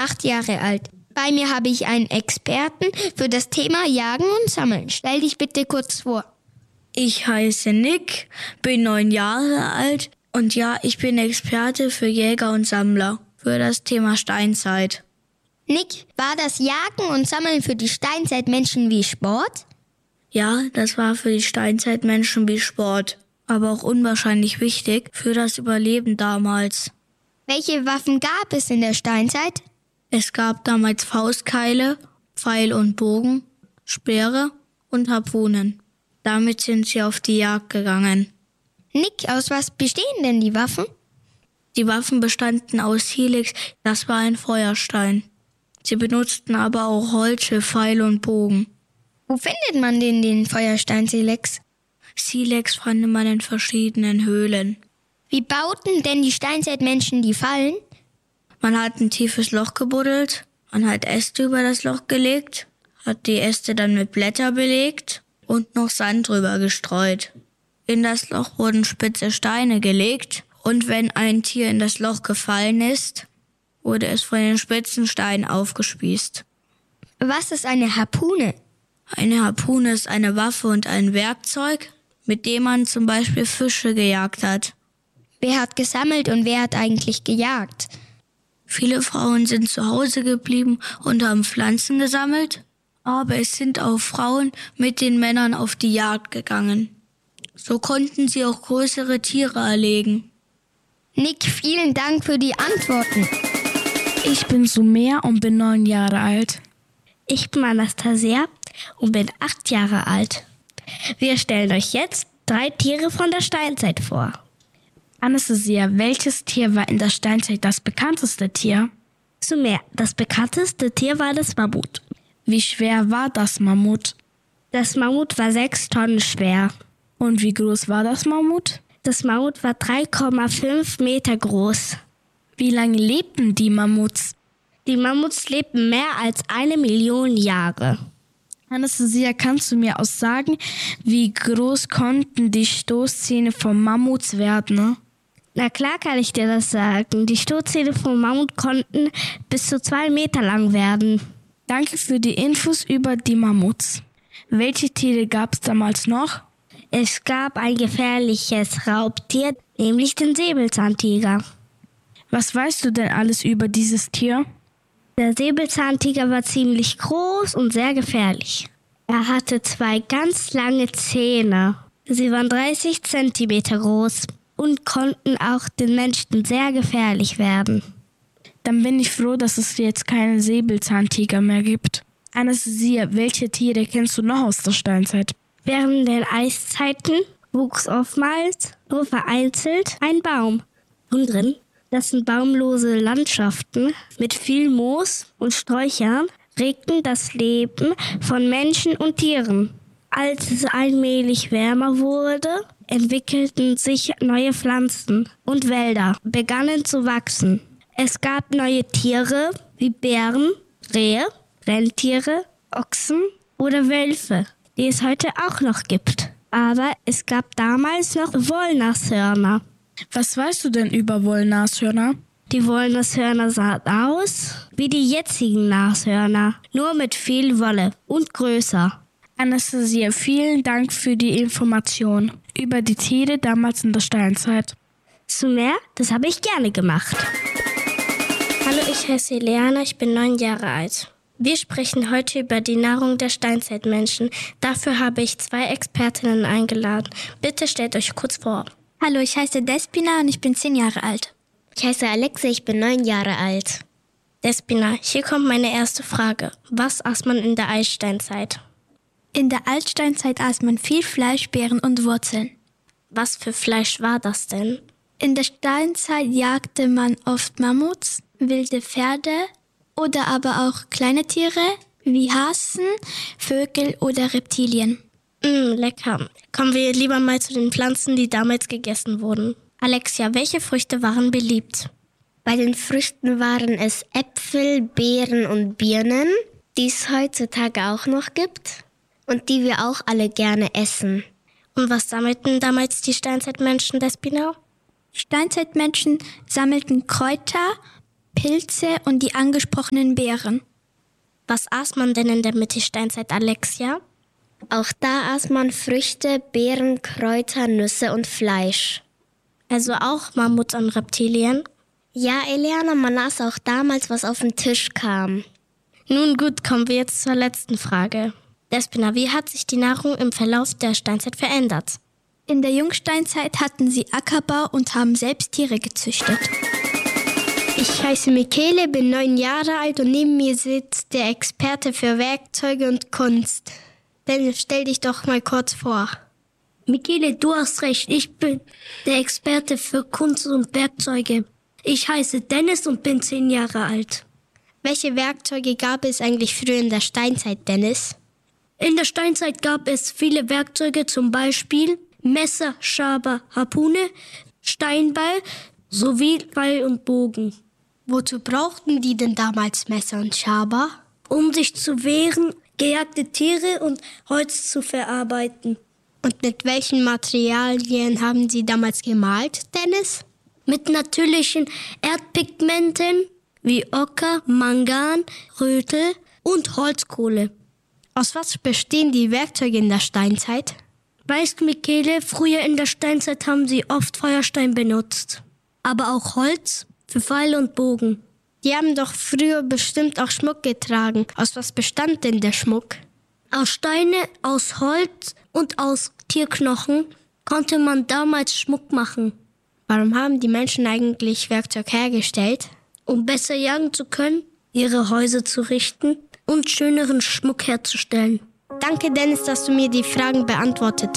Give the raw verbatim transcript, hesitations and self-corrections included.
acht Jahre alt. Bei mir habe ich einen Experten für das Thema Jagen und Sammeln. Stell dich bitte kurz vor. Ich heiße Nick, bin neun Jahre alt und ja, ich bin Experte für Jäger und Sammler für das Thema Steinzeit. Nick, war das Jagen und Sammeln für die Steinzeitmenschen wie Sport? Ja, das war für die Steinzeitmenschen wie Sport, aber auch unwahrscheinlich wichtig für das Überleben damals. Welche Waffen gab es in der Steinzeit? Es gab damals Faustkeile, Pfeil und Bogen, Speere und Harpunen. Damit sind sie auf die Jagd gegangen. Nick, aus was bestehen denn die Waffen? Die Waffen bestanden aus Silex, das war ein Feuerstein. Sie benutzten aber auch Holz für Pfeil und Bogen. Wo findet man denn den Feuerstein Silex? Silex fand man in verschiedenen Höhlen. Wie bauten denn die Steinzeitmenschen die Fallen? Man hat ein tiefes Loch gebuddelt, man hat Äste über das Loch gelegt, hat die Äste dann mit Blätter belegt und noch Sand drüber gestreut. In das Loch wurden spitze Steine gelegt und wenn ein Tier in das Loch gefallen ist, wurde es von den spitzen Steinen aufgespießt. Was ist eine Harpune? Eine Harpune ist eine Waffe und ein Werkzeug, mit dem man zum Beispiel Fische gejagt hat. Wer hat gesammelt und wer hat eigentlich gejagt? Viele Frauen sind zu Hause geblieben und haben Pflanzen gesammelt, aber es sind auch Frauen mit den Männern auf die Jagd gegangen. So konnten sie auch größere Tiere erlegen. Nick, vielen Dank für die Antworten. Ich bin Sumer und bin neun Jahre alt. Ich bin Anastasia und bin acht Jahre alt. Wir stellen euch jetzt drei Tiere von der Steinzeit vor. Anastasia, welches Tier war in der Steinzeit das bekannteste Tier? Sumer, das bekannteste Tier war das Mammut. Wie schwer war das Mammut? Das Mammut war sechs Tonnen schwer. Und wie groß war das Mammut? Das Mammut war drei Komma fünf Meter groß. Wie lange lebten die Mammuts? Die Mammuts lebten mehr als eine Million Jahre. Anastasia, kannst du mir auch sagen, wie groß konnten die Stoßzähne von Mammuts werden? Na klar kann ich dir das sagen. Die Stoßzähne vom Mammut konnten bis zu zwei Meter lang werden. Danke für die Infos über die Mammuts. Welche Tiere gab es damals noch? Es gab ein gefährliches Raubtier, nämlich den Säbelzahntiger. Was weißt du denn alles über dieses Tier? Der Säbelzahntiger war ziemlich groß und sehr gefährlich. Er hatte zwei ganz lange Zähne. Sie waren dreißig Zentimeter groß und konnten auch den Menschen sehr gefährlich werden. Dann bin ich froh, dass es jetzt keinen Säbelzahntiger mehr gibt. Anastasia, welche Tiere kennst du noch aus der Steinzeit? Während den Eiszeiten wuchs oftmals nur vereinzelt ein Baum. Und drin, das sind baumlose Landschaften mit viel Moos und Sträuchern, regten das Leben von Menschen und Tieren. Als es allmählich wärmer wurde, entwickelten sich neue Pflanzen und Wälder begannen zu wachsen. Es gab neue Tiere wie Bären, Rehe, Rentiere, Ochsen oder Wölfe, die es heute auch noch gibt. Aber es gab damals noch Wollnashörner. Was weißt du denn über Wollnashörner? Die Wollnashörner sahen aus wie die jetzigen Nashörner, nur mit viel Wolle und größer. Anastasia, vielen Dank für die Information über die Tiere damals in der Steinzeit. Sumer, das habe ich gerne gemacht. Hallo, ich heiße Eliana, ich bin neun Jahre alt. Wir sprechen heute über die Nahrung der Steinzeitmenschen. Dafür habe ich zwei Expertinnen eingeladen. Bitte stellt euch kurz vor. Hallo, ich heiße Despina und ich bin zehn Jahre alt. Ich heiße Alexa, ich bin neun Jahre alt. Despina, hier kommt meine erste Frage. Was aß man in der Eissteinzeit? In der Altsteinzeit aß man viel Fleisch, Beeren und Wurzeln. Was für Fleisch war das denn? In der Steinzeit jagte man oft Mammuts, wilde Pferde oder aber auch kleine Tiere wie Hasen, Vögel oder Reptilien. Mm, lecker. Kommen wir lieber mal zu den Pflanzen, die damals gegessen wurden. Alexia, welche Früchte waren beliebt? Bei den Früchten waren es Äpfel, Beeren und Birnen, die es heutzutage auch noch gibt und die wir auch alle gerne essen. Und was sammelten damals die Steinzeitmenschen, Despina? Steinzeitmenschen sammelten Kräuter, Pilze und die angesprochenen Beeren. Was aß man denn in der Mittelsteinzeit, Alexia? Auch da aß man Früchte, Beeren, Kräuter, Nüsse und Fleisch. Also auch Mammuts und Reptilien? Ja, Eliana, man aß auch damals, was auf den Tisch kam. Nun gut, kommen wir jetzt zur letzten Frage. Despina, wie hat sich die Nahrung im Verlauf der Steinzeit verändert? In der Jungsteinzeit hatten sie Ackerbau und haben selbst Tiere gezüchtet. Ich heiße Michele, bin neun Jahre alt und neben mir sitzt der Experte für Werkzeuge und Kunst. Dennis, stell dich doch mal kurz vor. Michele, du hast recht. Ich bin der Experte für Kunst und Werkzeuge. Ich heiße Dennis und bin zehn Jahre alt. Welche Werkzeuge gab es eigentlich früher in der Steinzeit, Dennis? In der Steinzeit gab es viele Werkzeuge, zum Beispiel Messer, Schaber, Harpune, Steinbeil sowie Pfeil und Bogen. Wozu brauchten die denn damals Messer und Schaber? Um sich zu wehren, gejagte Tiere und Holz zu verarbeiten. Und mit welchen Materialien haben sie damals gemalt, Dennis? Mit natürlichen Erdpigmenten wie Ocker, Mangan, Rötel und Holzkohle. Aus was bestehen die Werkzeuge in der Steinzeit? Weißt du, Michele, früher in der Steinzeit haben sie oft Feuerstein benutzt. Aber auch Holz für Pfeil und Bogen. Die haben doch früher bestimmt auch Schmuck getragen. Aus was bestand denn der Schmuck? Aus Steine, aus Holz und aus Tierknochen konnte man damals Schmuck machen. Warum haben die Menschen eigentlich Werkzeug hergestellt? Um besser jagen zu können, ihre Häuser zu richten und schöneren Schmuck herzustellen. Danke, Dennis, dass du mir die Fragen beantwortet